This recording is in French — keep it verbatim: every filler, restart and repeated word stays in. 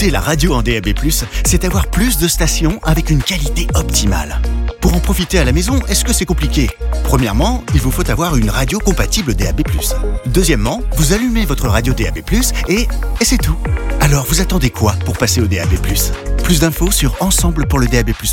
Écouter la radio en D A B plus, c'est avoir plus de stations avec une qualité optimale. Pour en profiter à la maison, est-ce que c'est compliqué ? Premièrement, il vous faut avoir une radio compatible D A B plus. Deuxièmement, vous allumez votre radio D A B plus et, et c'est tout. Alors, vous attendez quoi pour passer au D A B plus ? Plus d'infos sur ensemble pour le D A B plus.